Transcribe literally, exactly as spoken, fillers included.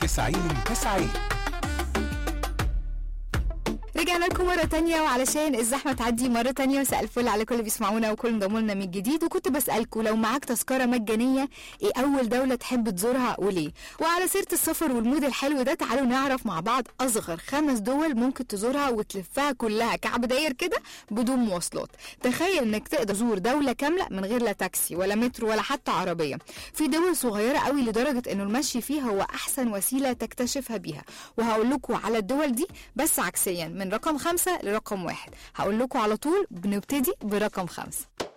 تسعين تسعين. رجعنا لكم مرة تانية، وعلشان الزحمة تعدي مرة تانية، مساء الفل على كل اللي بيسمعونا وكل انضموا لنا من جديد. وكنت بسألكم لو معاك تذكرة مجانية ايه أول دولة تحب تزورها وليه؟ وعلى سيرة السفر والمود الحلو ده، تعالوا نعرف مع بعض أصغر خمس دول ممكن تزورها وتلفها كلها كعب داير كده بدون مواصلات. تخيل انك تقدر تزور دولة كاملة من غير لا تاكسي ولا مترو ولا حتى عربية. في دول صغيرة قوي لدرجة انه المشي فيها هو أحسن وسيلة تكتشفها بيها. وهقول لكم على الدول دي بس عكسيا، من رقم خمسة لرقم واحد. هقول لكم على طول، بنبتدي برقم خمسة.